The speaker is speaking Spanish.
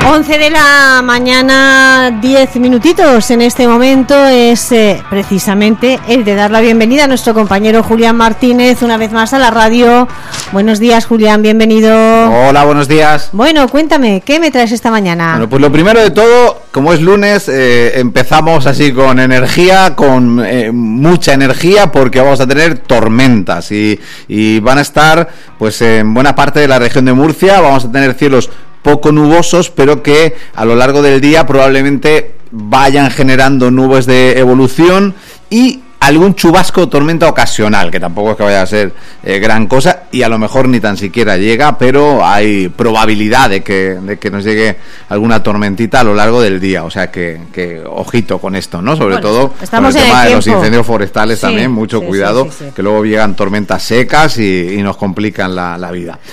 11 de la mañana, 10 minutitos. En este momento es precisamente el de dar la bienvenida a nuestro compañero Julián Martínez una vez más a la radio. Buenos días, Julián, bienvenido. Hola, buenos días. Bueno, cuéntame, ¿qué me traes esta mañana? Bueno, pues lo primero de todo, como es lunes, empezamos así con energía, con mucha energía, porque vamos a tener tormentas y van a estar pues en buena parte de la región de Murcia. Vamos a tener cielos poco nubosos, pero que a lo largo del día probablemente vayan generando nubes de evolución y algún chubasco o tormenta ocasional, que tampoco es que vaya a ser gran cosa, y a lo mejor ni tan siquiera llega, pero hay probabilidad de que nos llegue alguna tormentita a lo largo del día. O sea que ojito con esto, ¿no? Sobre todo con el tema de los incendios forestales, sí, también, mucho cuidado, sí, que luego llegan tormentas secas y nos complican la vida.